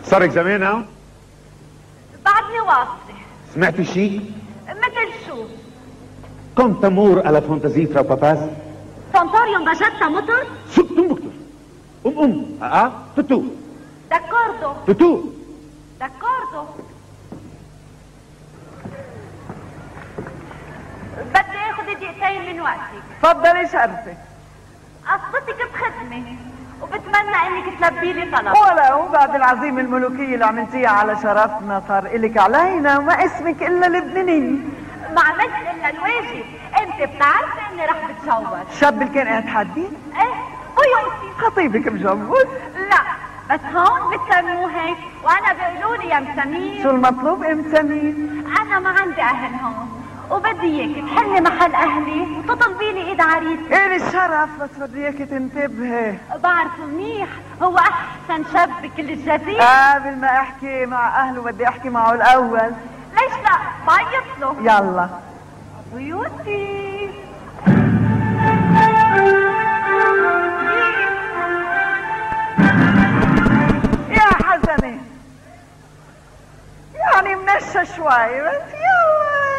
صار زمان ها؟ بعدني واصلة. سمعتي شيء؟ مثل شو؟ كنت امور على فانتازي فرا باباز. سانتوريوم بجدتا مطر؟ سكتم بكتر. توتو. داكوردو. توتو. داكوردو. بدي اخذ دقيقتين من وقتك. تفضلي شرفك. قصتك بخدمة وبتمنى انك تلبي لي طلب. ولو بعد العزيمة الملوكية اللي عملتيها على شرفنا صار إلك علينا وما اسمك إلا لبنانية. ما عملت الا الواجب. انت بتعرفي اني رح بتجوز. الشاب اللي كان قاعد تحدي؟ ايه بيوتي. خطيبك مجوز؟ لا بس هون بتسموه هيك وانا بيقولوا لي يا مسمين. شو المطلوب ام سمين؟ انا ما عندي اهل هون وبدي اياك تحلي محل اهلي وتطلبي لي ايد عريس. إلي الشرف بس بدي اياك تنتبهي. بعرفه منيح هو احسن شاب بكل الجزيرة. قبل ما احكي مع اهله بدي احكي معه الاول. ليش لا بعيط له. يلا بيوتي. يا حزني يعني منشة شوي بس